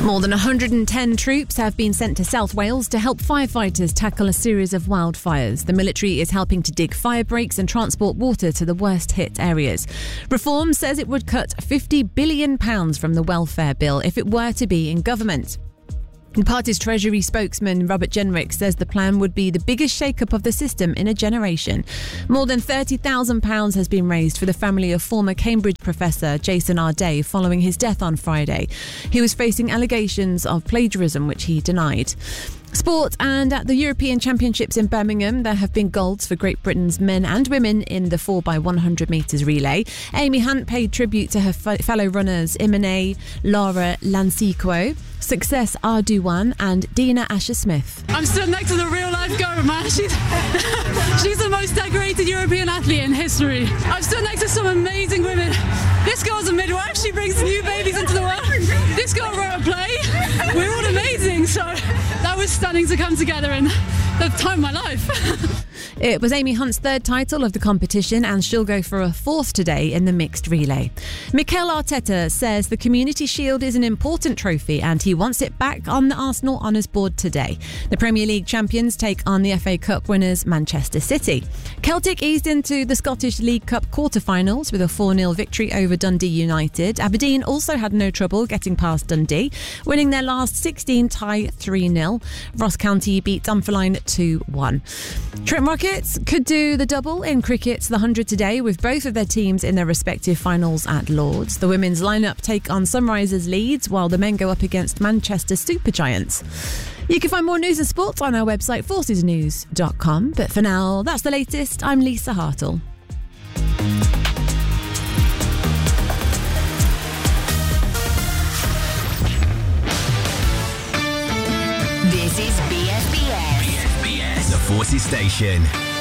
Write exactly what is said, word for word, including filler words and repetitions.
More than one hundred ten troops have been sent to South Wales to help firefighters tackle a series of wildfires. The military is helping to dig fire breaks and transport water to the worst-hit areas. Reform says it would cut fifty billion pounds from the welfare bill if it were to be in government. The party's Treasury spokesman Robert Jenrick says the plan would be the biggest shake-up of the system in a generation. More than thirty thousand pounds has been raised for the family of former Cambridge professor Jason Arday following his death on Friday. He was facing allegations of plagiarism, which he denied. Sport, and at the European Championships in Birmingham, there have been golds for Great Britain's men and women in the four by one hundred metres relay. Amy Hunt paid tribute to her f- fellow runners Imane Laura Lanciquo, Success Arduan and Dina Asher-Smith. I'm stood next to the real-life goat, man. She's, she's the most decorated European athlete in history. I've stood next to some amazing women. This girl's a midwife. She brings new babies into the world. This girl wrote a play. We're all amazing. So that was stunning to come together in the time of my life. It was Amy Hunt's third title of the competition, and she'll go for a fourth today in the mixed relay. Mikel Arteta says the Community Shield is an important trophy and he wants it back on the Arsenal Honours Board today. The Premier League champions take on the F A Cup winners Manchester City. Celtic eased into the Scottish League Cup quarter-finals with a four nil victory over Dundee United. Aberdeen also had no trouble getting past Dundee, winning their last sixteen tie three nil. Ross County beat Dunfermline two one. Trent Rockets could do the double in cricket's The one hundred today with both of their teams in their respective finals at Lords. The women's lineup take on Sunrisers Leeds while the men go up against Manchester Supergiants. You can find more news and sports on our website forces news dot com. But for now, that's the latest. I'm Lisa Hartle. This is B S B S. B S B S, the Forces Station.